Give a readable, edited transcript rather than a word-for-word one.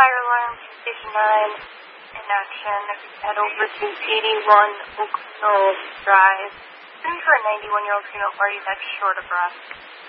fire alarm, Station 9, in action. Head over to 81 Oak Knoll Drive. Looking for a 91-year-old female party that's short of breath.